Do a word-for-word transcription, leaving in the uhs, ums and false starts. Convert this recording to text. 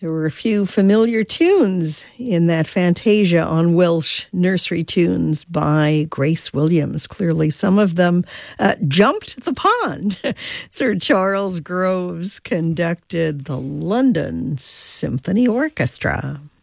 There were a few familiar tunes in that Fantasia on Welsh Nursery Tunes by Grace Williams. Clearly, some of them uh, jumped the pond. Sir Charles Groves conducted the London Symphony Orchestra.